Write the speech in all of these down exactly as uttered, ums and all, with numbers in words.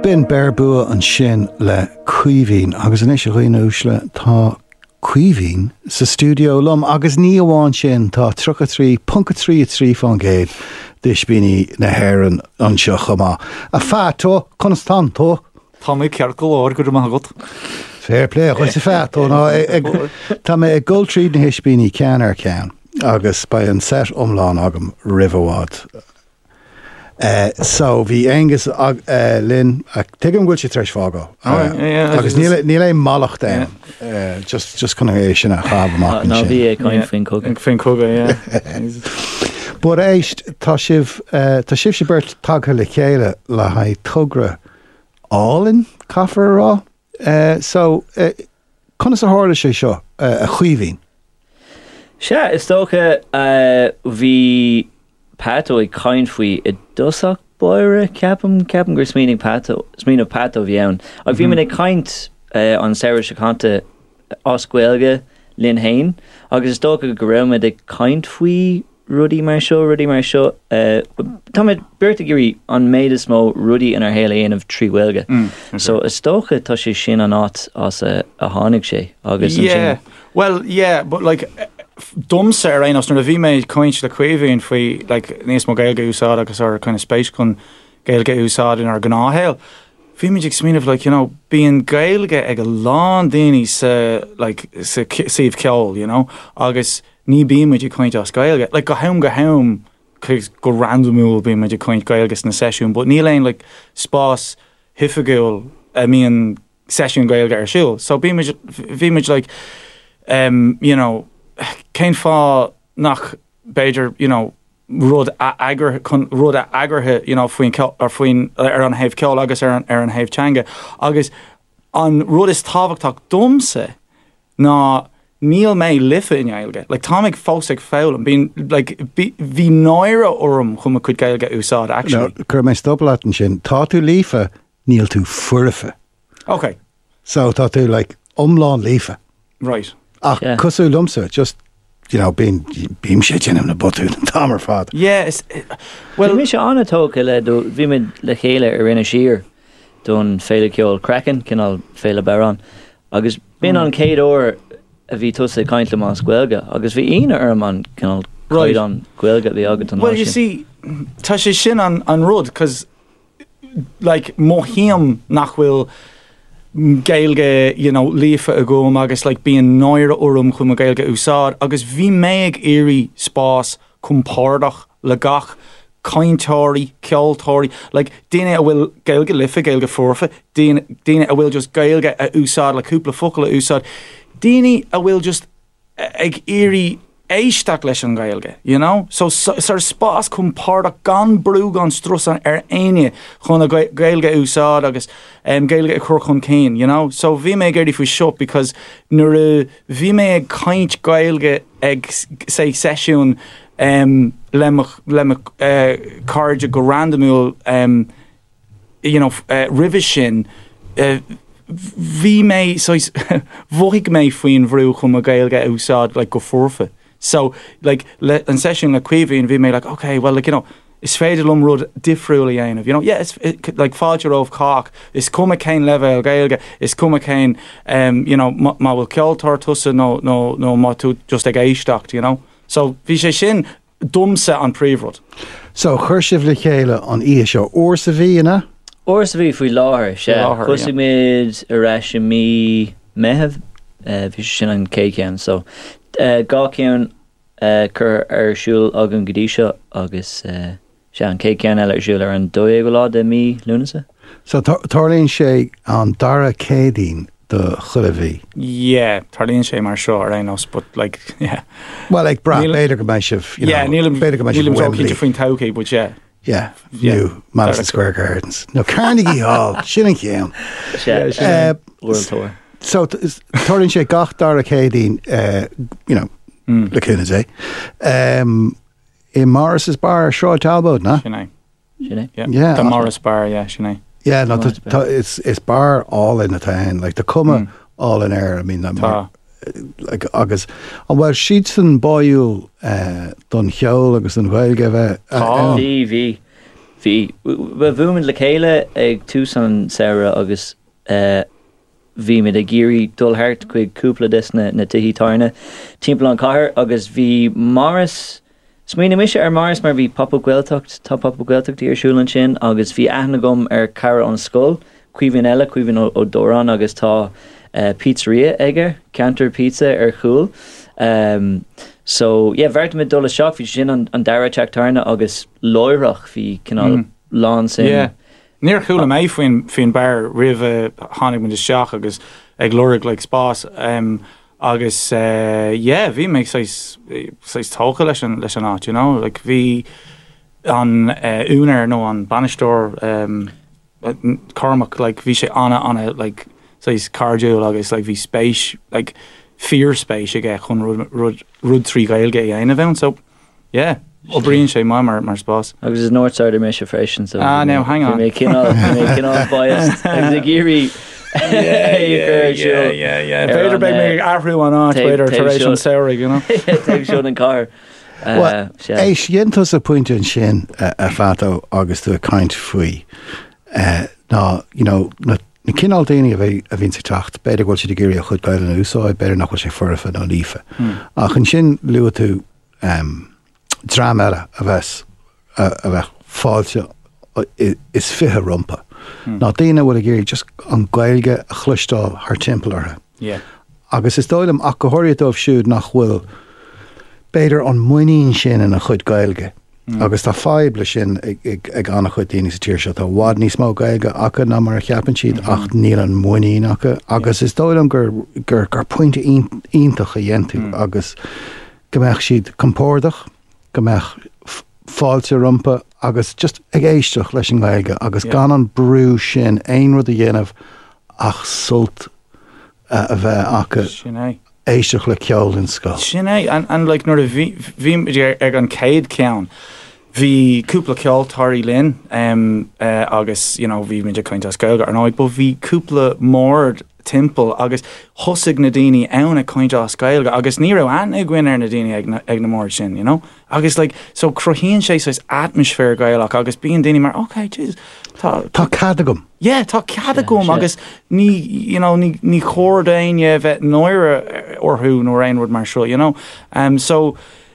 bin bearbua an sin le cuivín agus an eisiau chuoin úsle tá cuivín sa studio lom agus ní amháin sin tá trocha trí punca trí a trí fan géad dis bíní na hairan anseo chumá. A fátó, constant tó? Tá mé cearcail áir gur má agat. Fair play, chuir sa fátó. Tá mé ag gol tríd na hispíní cean ar cean agus ba an set omláin agam riverhád. Uh, so bhí agus ag, uh, Lynn ag tuigim gúil sé treis fágó. Uh, oh, yeah, agus níl é malach da. Uh, just just chuna é sin a chab amach an sin. Ná bhí é coin fin cóga. Fin cóga, yeah. Bud éist tá sibh uh, tá sibh sé beirt tagtha le chéile le haid tugra álinn caafar rá. Uh, so uh, chuna sa hála sé seo uh, a chuivín. Se is tócha uh, bhí Pato I coin fui I dosach boire capam capam gur smínig pato smínig pato bhíann. Ag bhí man ag caint uh, an Sarah Shakanta oscuilge Lynn Hain agus is dócha go raibh ag caint fui Rudy mar seo Rudy mar seo uh, tá mé beirta gurí an méid is mó Rudy in ar héile aanamh trí bhilge. Mm, okay. So is dócha tá sé sin an áit as a, a tháinig sé agus an yeah. Sin. Well, yeah, but like dumse ar ein os na bhí mé coint le cuivín faoi like níos mó gailge úsáid agus ar kind of space chun gailge úsáid in ar gnáhéil. Bhí mé ag smíanamh like, you know, bíon gailge ag a lán daoine sa like sa síomh ceol, you know, agus ní bí muid ag coint as gailge. Like go haim go haim chuig go randomúil bí muid ag coint gailgus na sesiún, but níl aon like spás hifagúil a míon sesiún gailge ar siúil. So bhí muid bhí muid like um, you know, cén fá nach beidir, you know, rud agur rud agurthe, you know, faoin ar faoin ar an héamh ceol agus ar an ar an héamh teanga agus an rud is táhachtach domsa ná níl mé lifa in gailge. Like tá ag fós ag fáil an bín like bhí náire orm chum a chud gailge úsáid actually. No, cur mé stoplatin sin tá tú lífa níl tú furifa. Okay. So tá tú like omláin lífa. Right. Ach, yeah. Cosú lumsa, just, you know, being beam shit in him na botú an tamar fad. Yeah, it's, uh, well... Mi se anna tóca le do bhí mid le chéile ar rinne sír don féile ceol crackan cinál féile barán. Agus bin mm. an céad óir a bhí tusa caint le más ghuelga. Agus bhí ina arm an cinál right. coid an ghuelga bhí agat an Well, you see, tá sé sin an, an rud, because, like, mohíam nach bhfuil gailge, you know, lífa a gom agus like bíon náire orm chum a gailge úsáid agus bhí méid éirí spás compárdach le gach caintóirí, ceoltóirí, like daine a bhfuil gailge lifa, gailge forfa, daine daine a bhfuil just gailge a úsáid le cúpla focail a úsáid, daine a bhfuil just ag éirí éisteach leis an gailge, you know? So, so, so spás compárdach gan brú gan strusan ar aine chun a gailge úsáid agus um, gailge a chur chun céin, you know? So bhí mé gairdí faoi seo because nuair bhí mé ag caint gailge ag say sesiún um, lemach lemach uh, cardja go randomúil um, you know, uh, rivis sin uh, bhí mé so bhuaigh mé faoin bhrú chum a gailge úsáid like go forfa. So, like, le, an session like cuivín, bhí mé like, okay, well, like, you know, is féidir lum rud difriúla aanamh, you know, yeah, it's it, like fáidir óh cock, is cum a céin leibh gailge, is cum a céin, um, you know, má bhfuil ceoltóir tusa nó nó nó má tú just ag éisteacht, you know. So, bhí sé sin dumsa an príomhrud. So, chuir sibh le chéile an í seo uair sa bhí ina? Uair sa bhí faoi láthair, se. Cusa mid a reis mí mehebh, bhí sin an céician, so... Uh, gá ceann uh, chur ar siúil agam go dtí seo agus uh, sé an cé ceann eile ar siúil ar an dó go lá de mí lúnasa. So tarlíonn sé an dara cédín de chulahí? Yeah, tarlíonn sé mar seo ar aon os, but like, yeah. Well, like bra beidir go mbeidh sibh, you yeah, know, nílim beidir go mbeidh sibh Wembley. Nílim faoin taucaí, but yeah. Yeah, yeah. New Madison Square Gardens. No, Carnegie Hall, sin an ceann. Yeah, uh, World Tour. So, tarlíonn sé gach dara cédín, uh, you know, mm. le cúna sé. Um, in Morris's Bar, Shaw Talbot, na? Sinead. Sinead? Yeah. Yeah. The Morris Bar, yeah, Sinead. Yeah, no, the, bar. it's it's bar all in the town. Like, the cuma mm. all in air. I mean, I'm like, like, agus. And well, sheets and boil, uh, done cheol, agus and well give a. T V. Bhí bhúmin le chéile ag túsan Sarah agus uh, bhí mid a géirí dulthart chuig cúpla dis na, na tuhí tarna timppla an caiair agus bhí Morris smína mise ar Morris mar bhí papa gweiltocht tá papa gweiltocht ar siúlan sin agus bhí aithna gom ar cara an scoil cuimhín eile cuimhín ó Dórán agus tá uh, pizzeria aige Cantor Pizza ar chúl um, so yeah bheirt mid dul seach bhí sin an, an dara teach tarna agus loirech bhí cinál mm. lán sin yeah. Níor chuúla mé faoin faoin bear rih tháinig mu seach agus ag glóric le spás um, agus uh, yeah, bhí méid sais tócha leis an leis an áit, you know, like bhí an uh, únar nó an banistóir um, Cormac, like bhí sé anna anna like sais cardio agus like bhí spéis like fear spéis ag chun rud rud rud trí gailge aine bhein, so yeah. Ó bríonn sé má mar mar spás. Agus is Northsider mé se freisin, so ah, now hang on. Mé cinál biased. Agus a géirí yeah, yeah, yeah, yeah, yeah. Beidir beag mé ahrú an áit beidir tar éis an saoraigh, you know. Teag siúd an car. Well, éis dhéantas a pointe an sin a fátó agus tú a caint faoi. Ná, you know, na cinál daoine a bhíonn sa teacht, beidir bhfuil si de géirí a chud gaile na úsáid, beidir nach bhfuil sé furfa nó lífa. Ach an sin luú tú drám eile a bheits a bheith fáilte is fithe rompa. Ná daine bhfuil a géirí just an gailge a chluistáil th timpplairthe. Agus is dóilm ach go háirídómh siúd nach bhfuil beidir an muoín sin in a chud gailge. Agus tá fáible sin ag anna chud daoine sa tíir seo tá bhád níos mó gailge acha ná mar a cheapan siad ach níl an muoín acha. Agus is dóilm gur gur gur pointe ionintach a dhéantú agus go mbeadh siad compórdach go mbeadh fáilte rompa agus just ag éisteach leis an gailge agus yeah. gan an brú sin aon rud a dhéanamh ach sult uh, a bheith acha éisteach le ceol in scoil. Sin é, and, and like, nuair a bhí ag an céad ceann, bhí cúpla ceol tarí linn um, uh, agus, you know, bhí meidir cainte scoilga ar náid, but bhí cúpla mór timppel agus hosig na daoine ann a cainte scoilga agus ní raibh an ag gcuine ar na daoine ag na, ag na mór sin, you know? Agus like, so crohíonn sé sais atmosfér gailach agus bíon daoine mar, okay, jeez, tá tá cadagum. Yeah, tá cadagum yeah, agus ní, you know, ní ní chóir daine bheith nóire orthú nó aonrud mar seo, you know? Um, so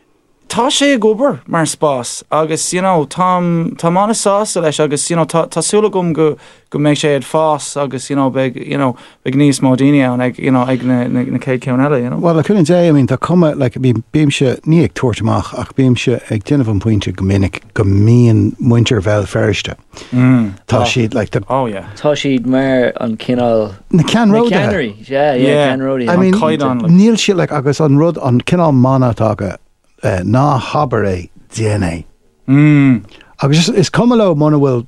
tá sé gobar mar spás agus, you know, tá tá mána sásta leis agus, you know, tá tásúla gom go go méid sé ad fás agus, you know, beg, you know, beg níos mó daine ann ag, you know, ag na, na, na céad ceann eile, you know. Well, I couldn't say, I mean, tá cuma, like, bím se ní ag tuairteach ach bím se ag duine an pointe go minic go míon muintir bheith ferste. Mm. Tá siad, like, the... Oh, yeah. Tá siad mar an cinál... Na can road. Na cannery, yeah, yeah, yeah. Can road. I mean, níl siad, like, agus an rud, an cinál mana tága Uh, ná habar é D N A. Mm. Agus is cumá muna bhfuil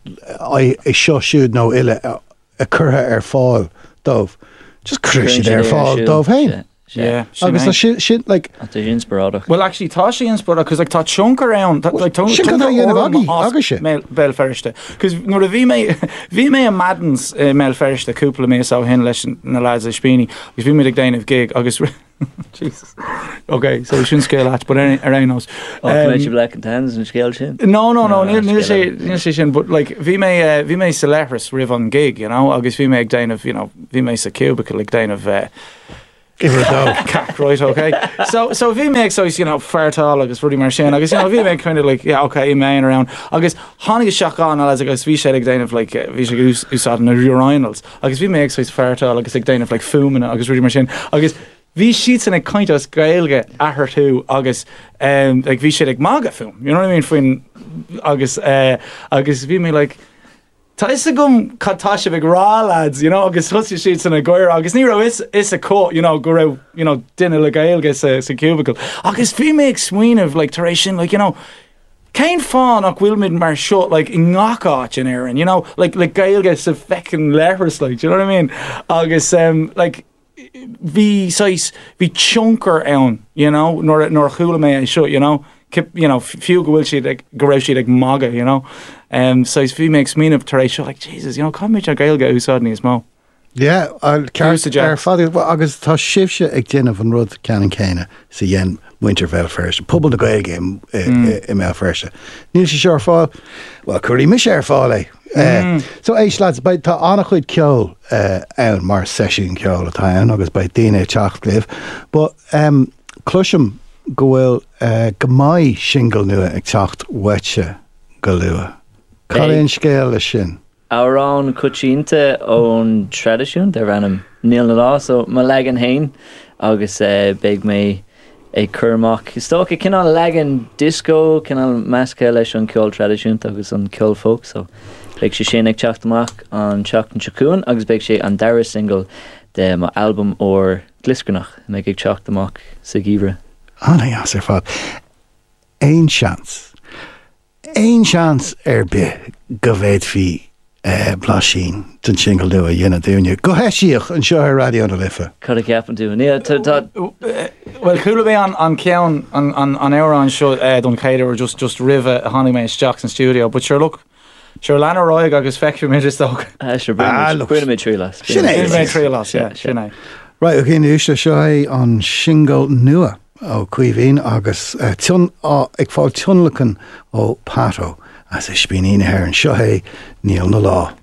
i seo siúd nó ile a curtha ar fáil dómh. Just cruir siad ar fáil dómh hain. Yeah. Agus tá sin, like... Tá inspiradach. Well, actually, tá sé inspiradach, because, like, tá chunk around... Like, tá chunk around agus sé. Bell feriste. Because, nuair a bhí mé bhí mé a Maddens mell feriste cúpla mé á hin leis na lads a spíní, agus bhí mé ag déanamh gig, agus... Jesus. Okay, so we shouldn't scale that, but around us. Oh, um, you black and tans and scale shin? No, no, no, no, neil sé sin, but like, bhí mé, uh, bhí mé sa leithras rih an gig, you know, agus bhí mé ag déanamh, you know, bhí mé sa cubicle ag déanamh, uh, give her a dog. Cack, right, okay. So, so bhí mé ag so, you know, fairtál agus rudí mar sin, agus, you know, bhí mé kind of like, yeah, okay, i main around, agus hánig seach an, as agus bhí sé ag déanamh, like, bhí sé úsad na urinals, agus bhí mé ag so fairtál, agus ag déanamh, like, fumana, agus rudí mar sin, agus bhí siad san ag cainte as gailge ahar tú agus um, like, bhí siad ag maga film, you know what I mean, faoin agus uh, agus bhí mé like tá is a gum catá se bh rá lads, you know, agus thusi siad san a goir agus ní raibh is, is a có, you know, go raibh, you know, duine le gailge sa, sa cubicle agus bhí mé ag smuoinmh like tar éis sin, like, you know, céin fáin ach bhfuil mid mar seo, like, i ngacáit in éireann, you know, like, like gailge sa feckin leithras, like, you know what I mean, agus um, like Bhí sais bhí chunker ann, you know, nor nor chula mé an seo, you know, Kip, you know, fiú go bhfuil siad ag go raibh siad ag maga, you know, um, so bhí mé ag smíanamh tar éis seo, like, Jesus, you know, cum méid ar gailge úsáid níos mó. Yeah, I'll Cúrsa ceart ar Jacks. fád agus tá sibse ag déanamh an rud cean céine sa dhéan Winterfell first. Pobal na gailge i mé first. Níl sé seo ar fáil, well, chuirí mi sé ar fáil é. Uh, so éis lads, ba tá annach chuid ceol uh, ann mar sesiún ceol atá ann, agus ba daine teach libh. But um, cluisiom go bhfuil uh, go maiid single nua ag teacht wetse go lua. Cailíonn scéal le sin. Árán cutsínta ón tradiisiún de ranam níl na lá, so má legan hain agus uh, beag mé é curmach. Istócha cinál legan disco, cinál measca leis an ceol tradiisiúnta agus an ceol folk, so beag sé sin ag teachtamach an teach an seacún, agus beag sé an dara single de má album ó Gliscrnach, meg ag teachtamach sa gíbre. Anna as ar fad. Ein chans. Ein chans ar be go bhéad fi uh, blasín den single lua dhéana dúne. Go heisiíoch an seo ar radio na lifa. Cad a ceapan tú. Ní, tá... tá- Well, cúla bé an an ceann an an an éire an seo uh, don chéidir or just just rive a tháinig mé Jackson studio, but sure look, sure lena roiig agus feicú mé is dog. Ah, sure, Ah, bring look. me tree last. Sinné. Mé trí las, yeah, Sure. sinné. Right, ok, nu úsle seo é an single nua ó cuihín agus uh, tún á ag fáil túnlachan ó Pato as is bíon ine her an seo é níl na lá.